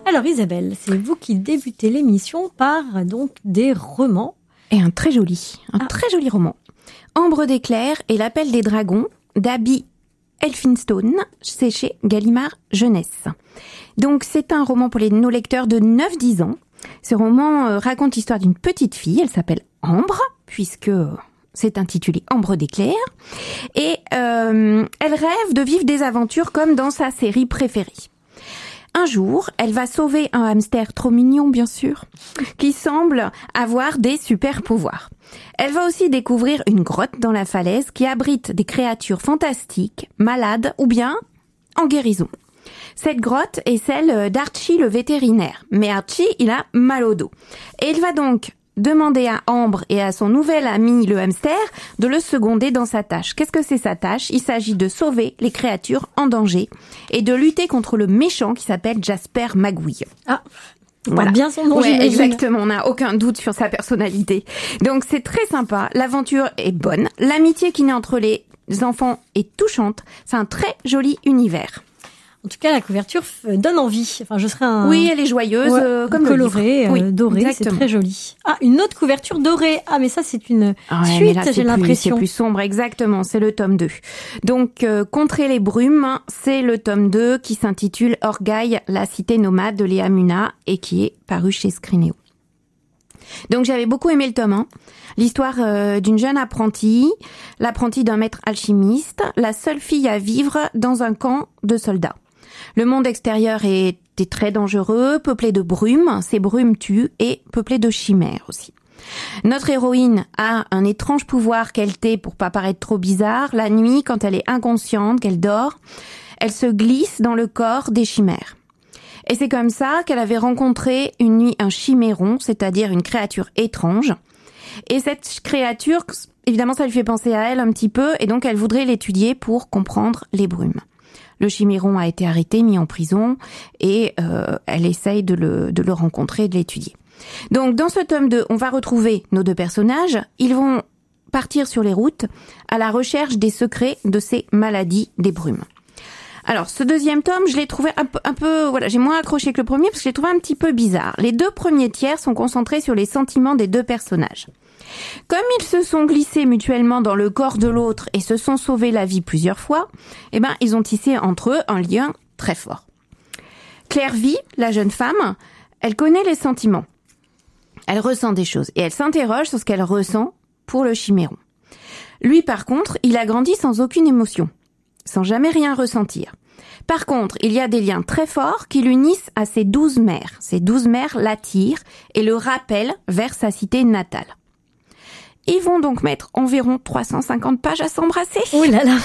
Alors Isabelle, c'est vous qui débutez l'émission par donc des romans. Et un très joli roman. Ambre d'éclair et l'appel des dragons d'Abby Elphinstone, c'est chez Gallimard Jeunesse. Donc c'est un roman pour nos lecteurs de 9-10 ans. Ce roman raconte l'histoire d'une petite fille, elle s'appelle Ambre, puisque c'est intitulé Ambre d'éclair. Et elle rêve de vivre des aventures comme dans sa série préférée. Un jour, elle va sauver un hamster trop mignon, bien sûr, qui semble avoir des super pouvoirs. Elle va aussi découvrir une grotte dans la falaise qui abrite des créatures fantastiques, malades ou bien en guérison. Cette grotte est celle d'Archie le vétérinaire. Mais Archie, il a mal au dos. Et il va donc demander à Ambre et à son nouvel ami le hamster de le seconder dans sa tâche. Qu'est-ce que c'est sa tâche ? Il s'agit de sauver les créatures en danger et de lutter contre le méchant qui s'appelle Jasper Magouille. Ah, voilà. Bien son nom, j'imagine. Exactement, on n'a aucun doute sur sa personnalité. Donc c'est très sympa, l'aventure est bonne, l'amitié qui naît entre les enfants est touchante, c'est un très joli univers. En tout cas, la couverture donne envie. Enfin, je serais Oui, elle est joyeuse, comme colorée, le livre. dorée, exactement. C'est très joli. Ah, une autre couverture dorée. Ah, mais ça, c'est une suite, là, j'ai l'impression. C'est plus sombre, exactement. C'est le tome 2. Donc, Contrer les brumes, c'est le tome 2 qui s'intitule Orgueil, la cité nomade de Léa Muna et qui est paru chez Scrinéo. Donc, j'avais beaucoup aimé le tome 1. L'histoire d'une jeune apprentie, l'apprenti d'un maître alchimiste, la seule fille à vivre dans un camp de soldats. Le monde extérieur était très dangereux, peuplé de brumes, ces brumes tuent, et peuplé de chimères aussi. Notre héroïne a un étrange pouvoir qu'elle tait pour pas paraître trop bizarre. La nuit, quand elle est inconsciente, qu'elle dort, elle se glisse dans le corps des chimères. Et c'est comme ça qu'elle avait rencontré une nuit un chiméron, c'est-à-dire une créature étrange. Et cette créature, évidemment, ça lui fait penser à elle un petit peu, et donc elle voudrait l'étudier pour comprendre les brumes. Le chiméron a été arrêté, mis en prison, et elle essaye de le rencontrer et de l'étudier. Donc, dans ce tome 2, on va retrouver nos deux personnages. Ils vont partir sur les routes à la recherche des secrets de ces maladies des brumes. Alors, ce deuxième tome, je l'ai trouvé un peu, j'ai moins accroché que le premier parce que je l'ai trouvé un petit peu bizarre. Les deux premiers tiers sont concentrés sur les sentiments des deux personnages. Comme ils se sont glissés mutuellement dans le corps de l'autre et se sont sauvés la vie plusieurs fois, ils ont tissé entre eux un lien très fort. Claire vit, la jeune femme, elle connaît les sentiments. Elle ressent des choses et elle s'interroge sur ce qu'elle ressent pour le chiméron. Lui, par contre, il a grandi sans aucune émotion, sans jamais rien ressentir. Par contre, il y a des liens très forts qui l'unissent à ses 12 mères. Ces 12 mères l'attirent et le rappellent vers sa cité natale. Ils vont donc mettre environ 350 pages à s'embrasser. Oh là là.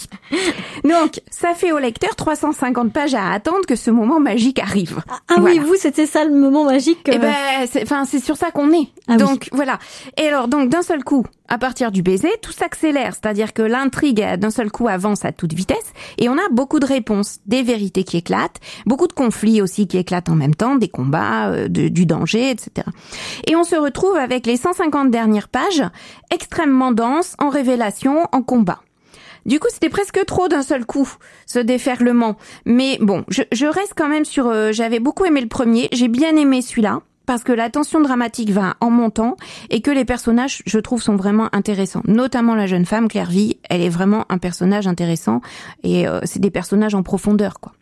Donc, ça fait au lecteur 350 pages à attendre que ce moment magique arrive. Ah voilà. Oui, vous, c'était ça le moment magique. C'est sur ça qu'on est. Ah donc, oui. Voilà. Et alors, donc, d'un seul coup, à partir du baiser, tout s'accélère. C'est-à-dire que l'intrigue, d'un seul coup, avance à toute vitesse. Et on a beaucoup de réponses, des vérités qui éclatent, beaucoup de conflits aussi qui éclatent en même temps, des combats, du danger, etc. Et on se retrouve avec les 150 dernières pages extrêmement denses, en révélation, en combat. Du coup, c'était presque trop d'un seul coup, ce déferlement. Mais bon, je reste quand même sur... j'avais beaucoup aimé le premier, j'ai bien aimé celui-là, parce que la tension dramatique va en montant, et que les personnages, je trouve, sont vraiment intéressants. Notamment la jeune femme, Claire Vie, elle est vraiment un personnage intéressant, et c'est des personnages en profondeur, quoi.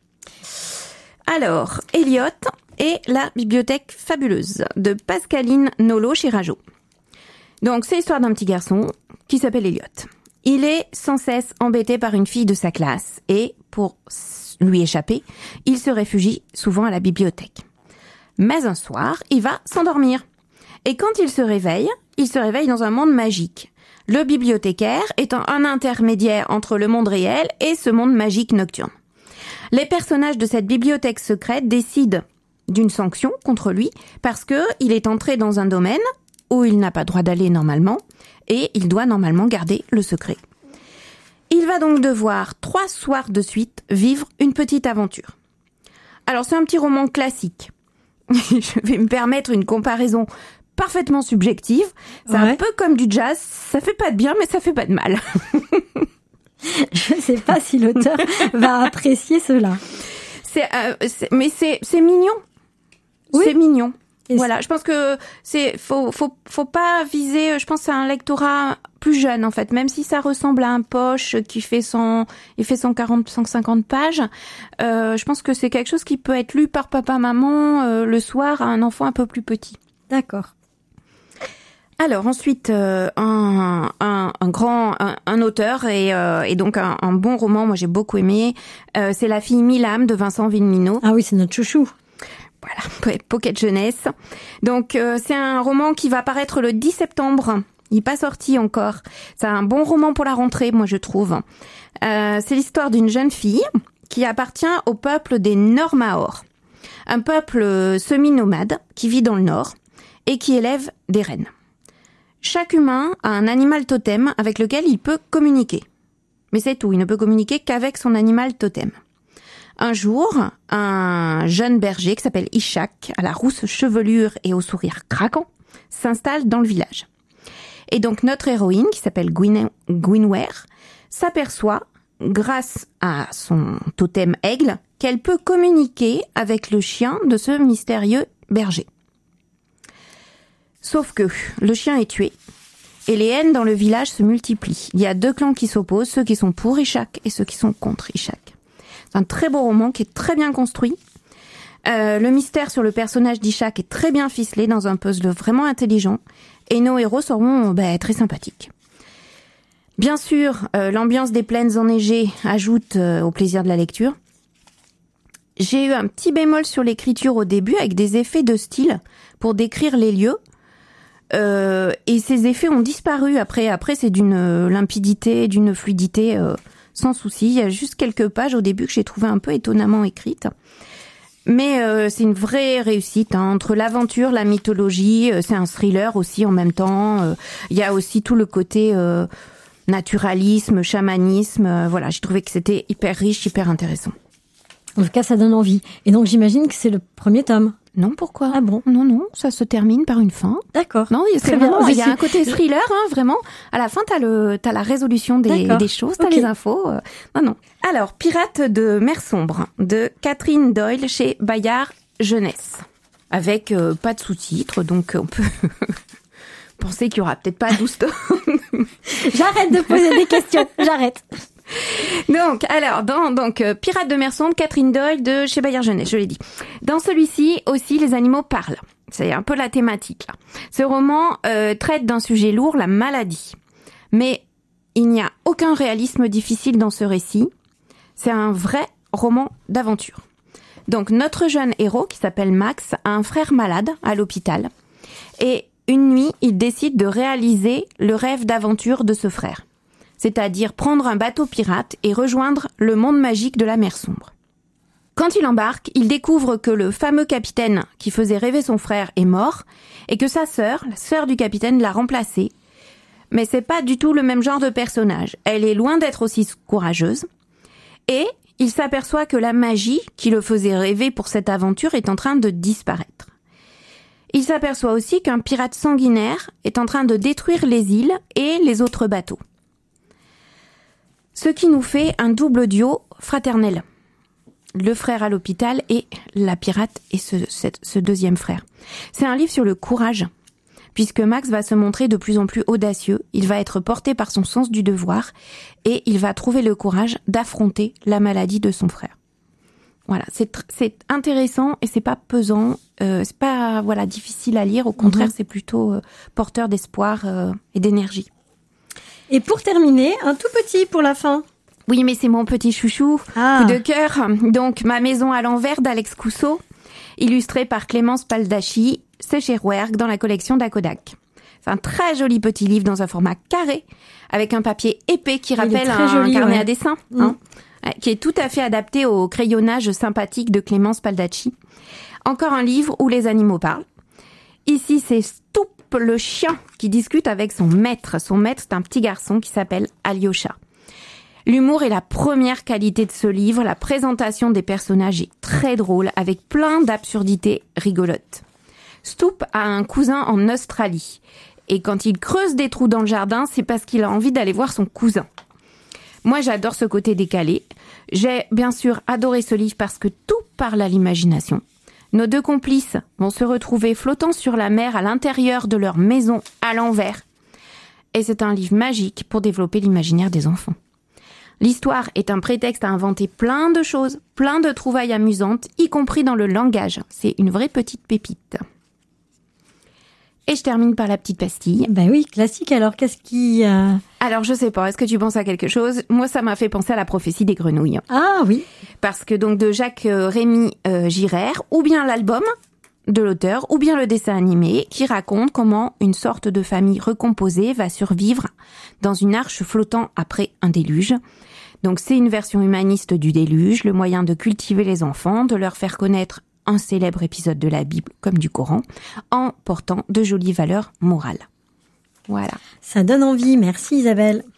Alors, Elliot et la bibliothèque fabuleuse, de Pascaline Nolot chez Rajo. Donc, c'est l'histoire d'un petit garçon qui s'appelle Elliot. Il est sans cesse embêté par une fille de sa classe et, pour lui échapper, il se réfugie souvent à la bibliothèque. Mais un soir, il va s'endormir. Et quand il se réveille dans un monde magique. Le bibliothécaire étant un intermédiaire entre le monde réel et ce monde magique nocturne. Les personnages de cette bibliothèque secrète décident d'une sanction contre lui parce que il est entré dans un domaine où il n'a pas droit d'aller normalement, et il doit normalement garder le secret. Il va donc devoir 3 soirs de suite vivre une petite aventure. Alors c'est un petit roman classique. Je vais me permettre une comparaison parfaitement subjective. C'est un peu comme du jazz, ça fait pas de bien mais ça fait pas de mal. Je sais pas si l'auteur va apprécier cela. Mais c'est mignon. c'est mignon. Et voilà, je pense que faut pas viser, je pense à un lectorat plus jeune en fait, même si ça ressemble à un poche qui fait 140, 150 pages. Je pense que c'est quelque chose qui peut être lu par papa, maman le soir à un enfant un peu plus petit. D'accord. Alors ensuite, un auteur et donc un bon roman, moi j'ai beaucoup aimé, c'est La fille mille âmes de Vincent Villeminot. Ah oui, c'est notre chouchou. Voilà, pocket jeunesse. Donc c'est un roman qui va paraître le 10 septembre. Il n'est pas sorti encore. C'est un bon roman pour la rentrée, moi je trouve. C'est l'histoire d'une jeune fille qui appartient au peuple des Nord-Maors. Un peuple semi-nomade qui vit dans le nord et qui élève des rennes. Chaque humain a un animal totem avec lequel il peut communiquer. Mais c'est tout, il ne peut communiquer qu'avec son animal totem. Un jour, un jeune berger qui s'appelle Ishak, à la rousse chevelure et au sourire craquant, s'installe dans le village. Et donc notre héroïne, qui s'appelle Gwynware, s'aperçoit, grâce à son totem aigle, qu'elle peut communiquer avec le chien de ce mystérieux berger. Sauf que le chien est tué et les haines dans le village se multiplient. Il y a deux clans qui s'opposent, ceux qui sont pour Ishak et ceux qui sont contre Ishak. C'est un très beau roman qui est très bien construit. Le mystère sur le personnage d'Ishak est très bien ficelé dans un puzzle vraiment intelligent et nos héros seront très sympathiques. Bien sûr, l'ambiance des plaines enneigées ajoute au plaisir de la lecture. J'ai eu un petit bémol sur l'écriture au début avec des effets de style pour décrire les lieux. Et ces effets ont disparu après c'est d'une limpidité, d'une fluidité sans souci. Il y a juste quelques pages au début que j'ai trouvé un peu étonnamment écrites. Mais c'est une vraie réussite, hein. Entre l'aventure, la mythologie, c'est un thriller aussi en même temps. Il y a aussi tout le côté naturalisme, chamanisme. Voilà, j'ai trouvé que c'était hyper riche, hyper intéressant. En tout cas, ça donne envie. Et donc, j'imagine que c'est le premier tome. Non, pourquoi? Ah bon? Non, ça se termine par une fin. D'accord. Non, c'est vraiment, il y a un côté thriller, hein, vraiment. À la fin, t'as la résolution des choses, t'as les infos. Non. Alors, Pirates de mer sombre, de Catherine Doyle chez Bayard Jeunesse. Avec pas de sous-titres, donc on peut penser qu'il y aura peut-être pas 12 tomes. J'arrête de poser des questions, j'arrête. Donc, Pirates de mer sombre, Catherine Doyle de chez Bayard Jeunesse, je l'ai dit. Dans celui-ci aussi, les animaux parlent. C'est un peu la thématique, là. Ce roman traite d'un sujet lourd, la maladie. Mais il n'y a aucun réalisme difficile dans ce récit. C'est un vrai roman d'aventure. Donc, notre jeune héros, qui s'appelle Max, a un frère malade à l'hôpital. Et une nuit, il décide de réaliser le rêve d'aventure de ce frère. C'est-à-dire prendre un bateau pirate et rejoindre le monde magique de la mer sombre. Quand il embarque, il découvre que le fameux capitaine qui faisait rêver son frère est mort et que sa sœur, la sœur du capitaine, l'a remplacé. Mais c'est pas du tout le même genre de personnage. Elle est loin d'être aussi courageuse. Et il s'aperçoit que la magie qui le faisait rêver pour cette aventure est en train de disparaître. Il s'aperçoit aussi qu'un pirate sanguinaire est en train de détruire les îles et les autres bateaux. Ce qui nous fait un double duo fraternel. Le frère à l'hôpital et la pirate et ce deuxième frère. C'est un livre sur le courage, puisque Max va se montrer de plus en plus audacieux, il va être porté par son sens du devoir et il va trouver le courage d'affronter la maladie de son frère. Voilà, c'est intéressant et c'est pas pesant, c'est pas difficile à lire, au contraire c'est plutôt porteur d'espoir et d'énergie. Et pour terminer, un tout petit pour la fin. Oui, mais c'est mon petit chouchou, coup de cœur. Donc, Ma maison à l'envers d'Alex Cousseau, illustré par Clémence Paldacci, c'est chez Rouergue dans la collection d'Akodak. C'est un très joli petit livre dans un format carré, avec un papier épais qui rappelle un carnet à dessin, qui est tout à fait adapté au crayonnage sympathique de Clémence Paldacci. Encore un livre où les animaux parlent. Ici, c'est Stoup, le chien, qui discute avec son maître. Son maître, c'est un petit garçon qui s'appelle Alyosha. L'humour est la première qualité de ce livre. La présentation des personnages est très drôle, avec plein d'absurdités rigolotes. Stoup a un cousin en Australie. Et quand il creuse des trous dans le jardin, c'est parce qu'il a envie d'aller voir son cousin. Moi, j'adore ce côté décalé. J'ai bien sûr adoré ce livre parce que tout parle à l'imagination. Nos deux complices vont se retrouver flottant sur la mer à l'intérieur de leur maison à l'envers. Et c'est un livre magique pour développer l'imaginaire des enfants. L'histoire est un prétexte à inventer plein de choses, plein de trouvailles amusantes, y compris dans le langage. C'est une vraie petite pépite. Et je termine par la petite pastille. Ben oui, classique. Alors, qu'est-ce qui... Alors, je sais pas, est-ce que tu penses à quelque chose? Moi, ça m'a fait penser à la prophétie des grenouilles. Ah oui. Parce que donc de Jacques Rémy Girard, ou bien l'album de l'auteur, ou bien le dessin animé qui raconte comment une sorte de famille recomposée va survivre dans une arche flottant après un déluge. Donc c'est une version humaniste du déluge, le moyen de cultiver les enfants, de leur faire connaître un célèbre épisode de la Bible comme du Coran, en portant de jolies valeurs morales. Voilà. Ça donne envie. Merci Isabelle.